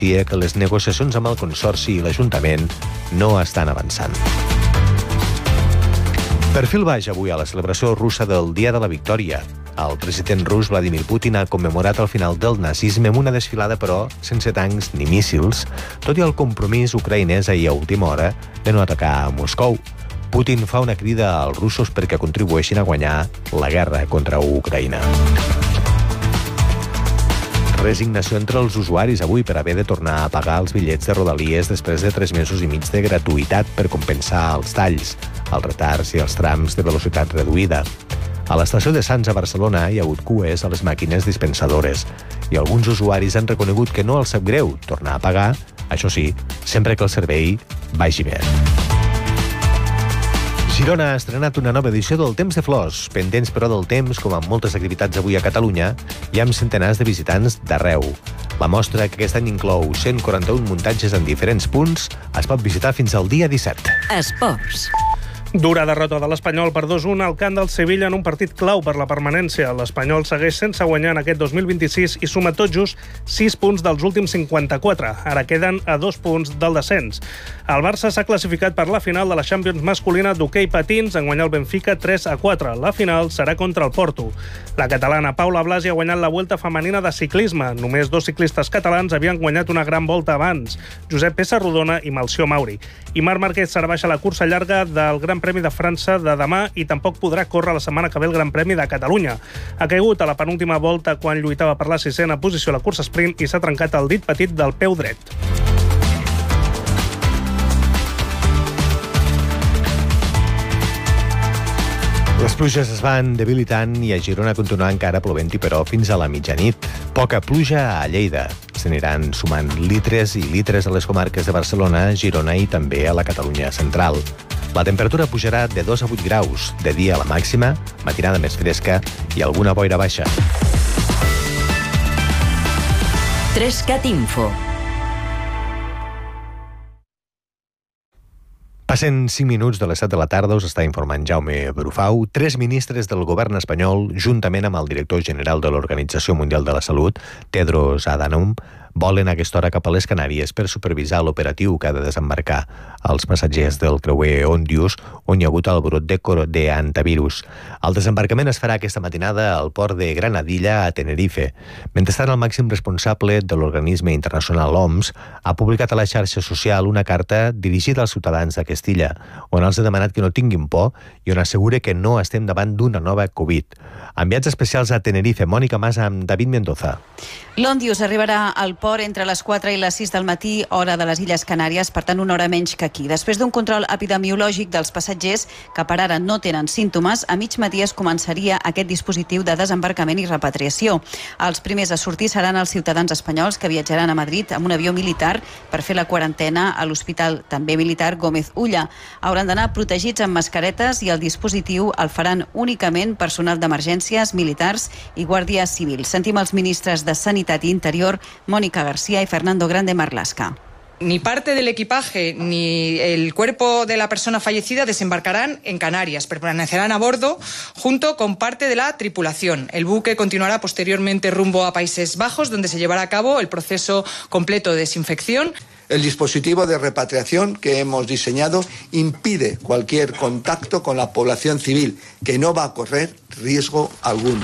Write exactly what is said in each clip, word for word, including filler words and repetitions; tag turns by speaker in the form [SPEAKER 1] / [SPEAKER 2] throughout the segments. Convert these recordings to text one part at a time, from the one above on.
[SPEAKER 1] dia que les negociacions amb el Consorci i l'Ajuntament no estan avançant. Perfil baix avui a la celebració russa del Dia de la Victòria. El president rus Vladimir Putin ha commemorat el final del nazisme amb una desfilada, però sense tancs ni míssils, tot i el compromís ucraïnès ahir a última hora de no atacar a Moscou. Putin fa una crida als russos perquè contribueixin a guanyar la guerra contra Ucraïna. Resignació entre els usuaris avui per haver de tornar a pagar els bitllets de Rodalies després de tres mesos i mig de gratuïtat per compensar els talls, els retards i els trams de velocitat reduïda. A l'estació de Sants a Barcelona hi ha hagut cues a les màquines dispensadores i alguns usuaris han reconegut que no els sap greu tornar a pagar, això sí, sempre que el servei vagi bé. Girona ha estrenat una nova edició del Temps de Flors. Pendents, però, del temps, com amb moltes activitats avui a Catalunya, hi ha centenars de visitants d'arreu. La mostra, que aquest any inclou cent quaranta-un muntatges en diferents punts, es pot visitar fins al dia disset.
[SPEAKER 2] Esports.
[SPEAKER 3] Dura derrota de l'Espanyol per dos a un al camp del Sevilla en un partit clau per la permanència. L'Espanyol segueix sense guanyar en aquest dos mil vint-i-sis i suma tot just sis punts dels últims cinquanta-quatre. Ara queden a dos punts del descens. El Barça s'ha classificat per la final de la Champions masculina d'hoquei patins en guanyar el Benfica tres a quatre. La final serà contra el Porto. La catalana Paula Blasi ha guanyat la Vuelta femenina de ciclisme. Només dos ciclistes catalans havien guanyat una gran volta abans, Josep Pessarrodona i Melcior Mauri. I Marc Márquez serà baixa a la cursa llarga del Gran Premi de França de demà i tampoc podrà córrer la setmana que ve el Gran Premi de Catalunya. Ha caigut a la penúltima volta quan lluitava per la sisena posició a la cursa sprint i s'ha trencat el dit petit del peu dret.
[SPEAKER 1] Les pluges es van debilitant i a Girona continua encara plovent-hi, però fins a la mitjanit. Poca pluja a Lleida. S'aniran sumant litres i litres a les comarques de Barcelona, Girona i també a la Catalunya central. La temperatura pujarà de dos a vuit graus, de dia a la màxima, matinada més fresca i alguna boira baixa.
[SPEAKER 2] Trescat Info.
[SPEAKER 1] Passen cinc minuts de les set de la tarda, us està informant Jaume Brufau. Tres ministres del govern espanyol, juntament amb el director general de l'Organització Mundial de la Salut, Tedros Adhanom, volen a aquesta hora cap a les Canàries per supervisar l'operatiu que ha de desembarcar els passatgers del creuer Ondius, on hi ha hagut el brot de, de hantavirus. El desembarcament es farà aquesta matinada al port de Granadilla, a Tenerife. Mentrestant, el màxim responsable de l'organisme internacional O M S ha publicat a la xarxa social una carta dirigida als ciutadans d'aquesta illa, on els ha demanat que no tinguin por i on assegura que no estem davant d'una nova Covid. Enviats especials a Tenerife, Mònica Mas amb David Mendoza.
[SPEAKER 4] L'Ondius arribarà al port entre les quatre i les sis del matí, hora de les Illes Canàries, per tant una hora menys que aquí. Després d'un control epidemiològic dels passatgers, que per ara no tenen símptomes, a mig matí es començaria aquest dispositiu de desembarcament i repatriació. Els primers a sortir seran els ciutadans espanyols que viatjaran a Madrid amb un avió militar per fer la quarantena a l'hospital també militar Gómez Ulla. Hauran d'anar protegits amb mascaretes i el dispositiu el faran únicament personal d'emergències, militars i guàrdia civil. Sentim els ministres de Sanitat i Interior, Mónica García y Fernando Grande Marlaska.
[SPEAKER 5] Ni parte del equipaje ni el cuerpo de la persona fallecida desembarcarán en Canarias. Permanecerán a bordo junto con parte de la tripulación. El buque continuará posteriormente rumbo a Países Bajos, donde se llevará a cabo el proceso completo de desinfección.
[SPEAKER 6] El dispositivo de repatriación que hemos diseñado impide cualquier contacto con la población civil, que no va a correr riesgo alguno.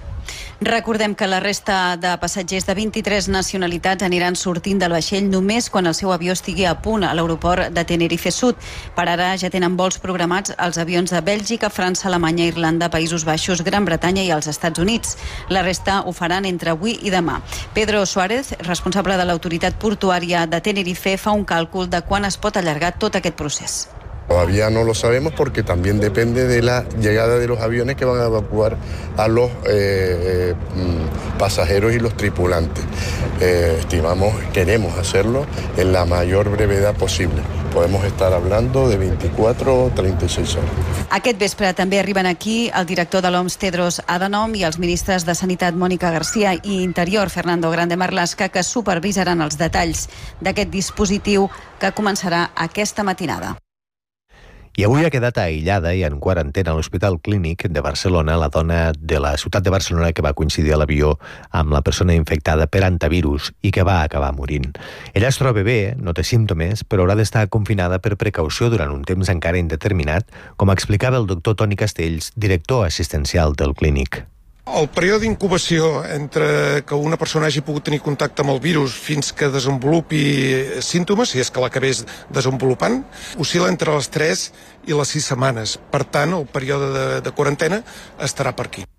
[SPEAKER 4] Recordem que la resta de passatgers de vint-i-tres nacionalitats aniran sortint del vaixell només quan el seu avió estigui a punt a l'aeroport de Tenerife Sud. Per ara ja tenen vols programats els avions de Bèlgica, França, Alemanya, Irlanda, Països Baixos, Gran Bretanya i els Estats Units. La resta ho faran entre avui i demà. Pedro Suárez, responsable de l'autoritat portuària de Tenerife, fa un càlcul de quan es pot allargar tot aquest procés.
[SPEAKER 7] Todavía no lo sabemos porque también depende de la llegada de los aviones que van a evacuar a los eh, eh, pasajeros y los tripulantes. Eh, estimamos, queremos hacerlo en la mayor brevedad posible. Podemos estar hablando de veinticuatro o treinta y seis horas.
[SPEAKER 4] Aquest vespre també arriben aquí el director de l'O M S Tedros Adhanom i els ministres de Sanitat Mònica García i Interior Fernando Grande Marlaska, que supervisaran els detalls d'aquest dispositiu que començarà aquesta matinada.
[SPEAKER 1] I avui ha quedat aïllada i en quarantena a l'Hospital Clínic de Barcelona la dona de la ciutat de Barcelona que va coincidir a l'avió amb la persona infectada per antivirus i que va acabar morint. Ella es troba bé, no té símptomes, però haurà d'estar confinada per precaució durant un temps encara indeterminat, com explicava el doctor Toni Castells, director assistencial del clínic.
[SPEAKER 8] El període d'incubació entre que una persona hagi pogut tenir contacte amb el virus fins que desenvolupi símptomes, si és que l'acabés desenvolupant, oscil·la entre les tres i les sis setmanes. Per tant, el període de, de quarantena estarà per aquí.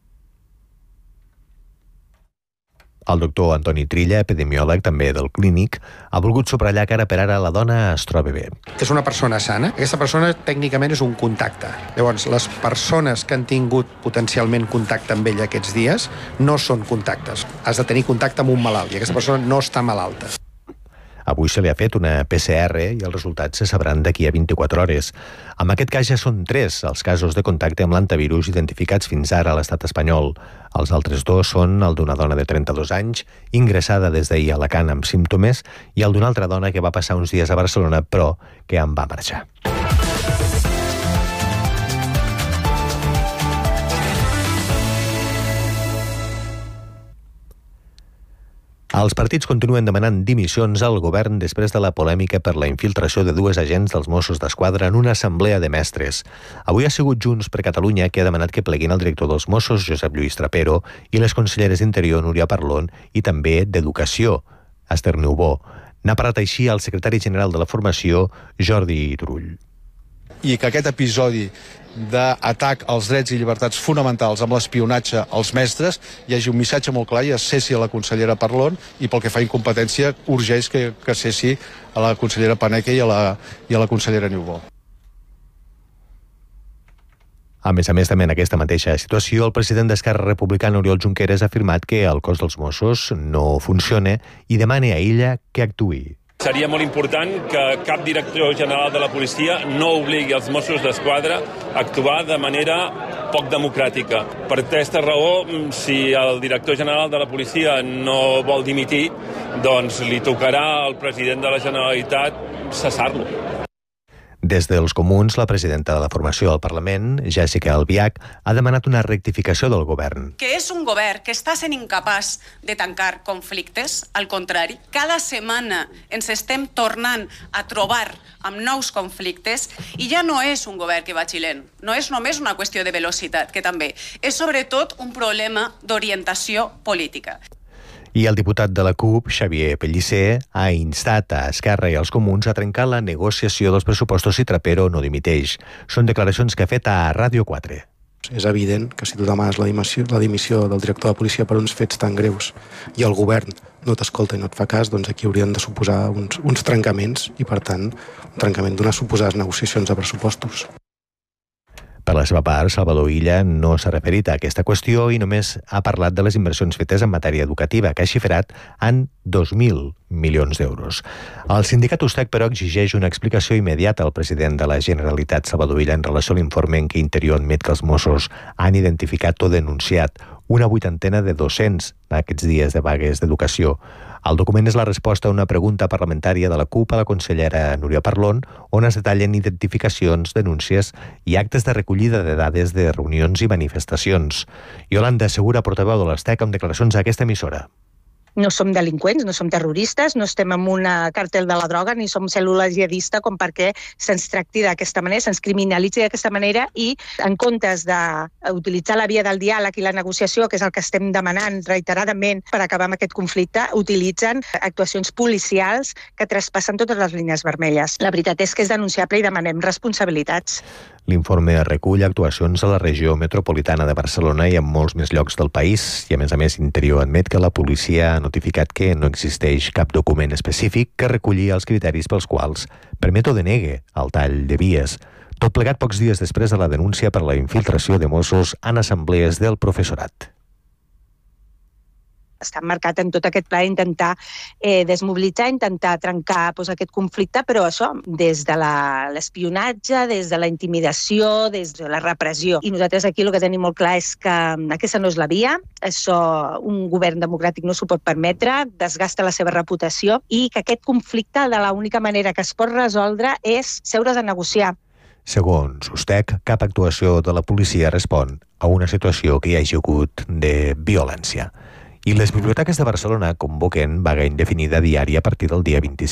[SPEAKER 1] El doctor Antoni Trilla, epidemiòleg també del clínic, ha volgut subratllar que ara per ara la dona es troba bé.
[SPEAKER 9] És una persona sana. Aquesta persona tècnicament és un contacte. Llavors, les persones que han tingut potencialment contacte amb ella aquests dies no són contactes. Has de tenir contacte amb un malalt i aquesta persona no està malalta.
[SPEAKER 1] Avui se li ha fet una P C R i els resultats se sabran d'aquí a vint-i-quatre hores. En aquest cas ja són tres els casos de contacte amb l'antivirus identificats fins ara a l'estat espanyol. Els altres dos són el d'una dona de trenta-dos anys, ingressada des d'ahir a Alacant amb símptomes, i el d'una altra dona que va passar uns dies a Barcelona, però que en va marxar. Els partits continuen demanant dimissions al govern després de la polèmica per la infiltració de dues agents dels Mossos d'Esquadra en una assemblea de mestres. Avui ha sigut Junts per Catalunya que ha demanat que pleguin el director dels Mossos, Josep Lluís Trapero, i les conselleres d'Interior, Núria Parlon, i també d'Educació, Esther Niubó. N'ha parlat així el secretari general de la formació, Jordi Turull.
[SPEAKER 10] I que aquest episodi d'atac als drets i llibertats fonamentals amb l'espionatge als mestres hi hagi un missatge molt clar i es cessi a la consellera Parlon i pel que fa a incompetència urgeix que, que cessi a la consellera Paneque i a la, i a la consellera Niubó.
[SPEAKER 1] A més a més, també en aquesta mateixa situació, el president d'Esquerra Republicana, Oriol Junqueras, ha afirmat que el cos dels Mossos no funciona i demana a ella que actuï.
[SPEAKER 11] Seria molt important que cap director general de la policia no obligui els Mossos d'Esquadra a actuar de manera poc democràtica. Per aquesta raó, si el director general de la policia no vol dimitir, doncs li tocarà al president de la Generalitat cessar-lo.
[SPEAKER 1] Des dels Comuns, la presidenta de la formació del Parlament, Jèssica Albiach, ha demanat una rectificació del govern.
[SPEAKER 12] Que és un govern que està sent incapaç de tancar conflictes, al contrari, cada setmana ens estem tornant a trobar amb nous conflictes i ja no és un govern que va xilent, no és només una qüestió de velocitat, que també és sobretot un problema d'orientació política.
[SPEAKER 1] I el diputat de la CUP, Xavier Pellicer, ha instat a Esquerra i als Comuns a trencar la negociació dels pressupostos si Trapero no dimiteix. Són declaracions que ha fet a Ràdio quatre.
[SPEAKER 9] És evident que si tu demanes la dimissió, la dimissió del director de policia per uns fets tan greus i el govern no t'escolta i no et fa cas, doncs aquí haurien de suposar uns, uns trencaments i, per tant, un trencament d'unes suposades negociacions de pressupostos.
[SPEAKER 1] Per la seva part, Salvador Illa no s'ha referit a aquesta qüestió i només ha parlat de les inversions fetes en matèria educativa, que ha xifrat en dos mil milions d'euros. El sindicat Ustec, però, exigeix una explicació immediata al president de la Generalitat, Salvador Illa, en relació a l'informe en què Interior admet que els Mossos han identificat o denunciat una vuitantena de docents aquests dies de vagues d'educació. El document és la resposta a una pregunta parlamentària de la CUP a la consellera Núria Parlon, on es detallen identificacions, denúncies i actes de recollida de dades de reunions i manifestacions. Iolanda Segura, portaveu de l'Estec, amb declaracions a aquesta emissora.
[SPEAKER 13] No som delinqüents, no som terroristes, no estem en un càrtel de la droga, ni som cèl·lula jihadista com perquè se'ns tracti d'aquesta manera, se'ns criminalitzi d'aquesta manera i en comptes d'utilitzar la via del diàleg i la negociació, que és el que estem demanant reiteradament per acabar amb aquest conflicte, utilitzen actuacions policials que traspassen totes les línies vermelles. La veritat és que és denunciable i demanem responsabilitats.
[SPEAKER 1] L'informe recull actuacions a la regió metropolitana de Barcelona i en molts més llocs del país i, a més a més, Interior admet que la policia ha notificat que no existeix cap document específic que reculli els criteris pels quals permet o denegue el tall de vies. Tot plegat pocs dies després de la denúncia per la infiltració de Mossos en assemblees del professorat.
[SPEAKER 13] Està marcat en tot aquest pla intentar eh, desmobilitzar, intentar trencar pues, aquest conflicte, però això, des de l'espionatge, des de la intimidació, des de la repressió. I nosaltres aquí el que tenim molt clar és que aquesta no és la via, això un govern democràtic no s'ho pot permetre, desgasta la seva reputació i que aquest conflicte de l'única manera que es pot resoldre és seure's a negociar.
[SPEAKER 1] Segons Ustec, cap actuació de la policia respon a una situació que hi hagi hagut de violència. I les biblioteques de Barcelona convoquen vaga indefinida diària a partir del dia vint-i-cinc